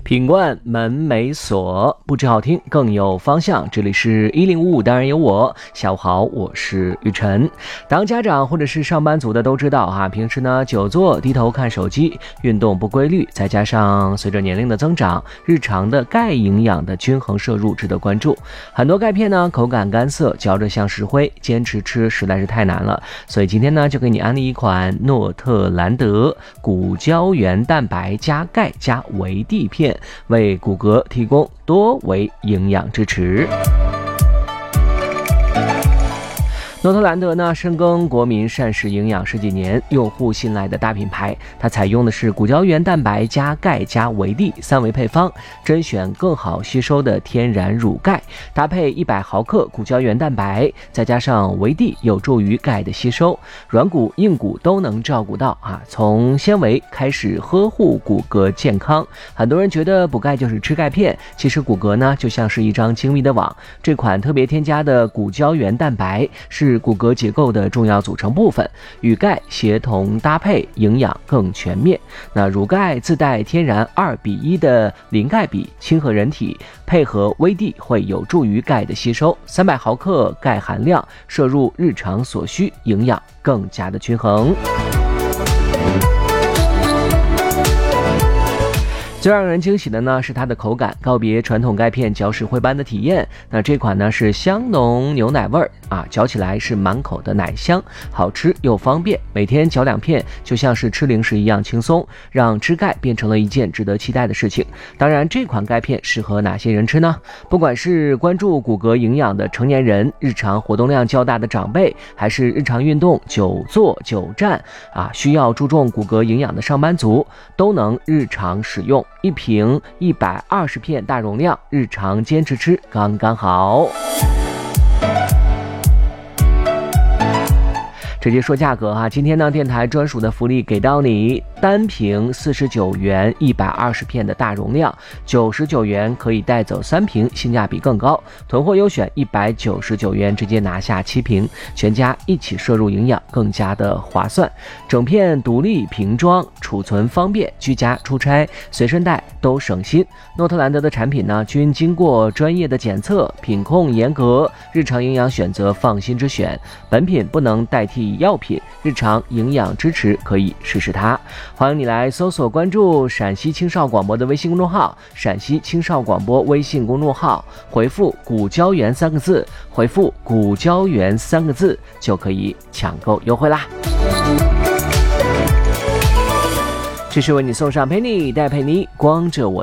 品冠门没锁，不止好听更有方向。这里是1055，当然有我。下午好，我是雨晨。当家长或者是上班族的都知道啊，平时呢久坐低头看手机，运动不规律，再加上随着年龄的增长，日常的钙营养的均衡摄入值得关注。很多钙片呢口感干涩，嚼着像石灰，坚持吃实在是太难了。所以今天呢就给你安利一款诺特兰德骨胶原蛋白加钙加维 D 片，为骨骼提供多维营养支持。诺特兰德呢，深耕国民膳食营养十几年，用户信赖的大品牌。它采用的是骨胶原蛋白加钙加维 D 3维配方，甄选更好吸收的天然乳钙，搭配100毫克骨胶原蛋白，再加上维 D， 有助于钙的吸收，软骨硬骨都能照顾到啊。从纤维开始呵护骨骼健康。很多人觉得补钙就是吃钙片，其实骨骼呢就像是一张精密的网。这款特别添加的骨胶原蛋白是骨骼结构的重要组成部分，与钙协同搭配，营养更全面。那乳钙自带天然2:1的磷钙比，亲和人体，配合维 D 会有助于钙的吸收。300毫克钙含量，摄入日常所需，营养更加的均衡。最让人惊喜的呢是它的口感，告别传统钙片嚼石灰般的体验。那这款呢是香浓牛奶味儿啊，嚼起来是满口的奶香，好吃又方便，每天嚼2片就像是吃零食一样轻松，让吃钙变成了一件值得期待的事情。当然，这款钙片适合哪些人吃呢？不管是关注骨骼营养的成年人，日常活动量较大的长辈，还是日常运动久坐久站啊，需要注重骨骼营养的上班族，都能日常使用。一瓶120片大容量，日常坚持吃刚刚好。直接说价格哈，今天呢电台专属的福利给到你，单瓶49元120片的大容量，99元可以带走3瓶，性价比更高。囤货优选199元直接拿下7瓶，全家一起摄入营养更加的划算。整片独立瓶装，储存方便，居家出差随身带都省心。诺特兰德的产品呢均经过专业的检测，品控严格，日常营养选择放心之选。本品不能代替药品，日常营养支持可以试试它。欢迎你来搜索关注陕西青少广播的微信公众号，陕西青少广播微信公众号，回复骨胶原3个字，回复骨胶原3个字就可以抢购优惠啦。这是为你送上陪你带陪你，光着我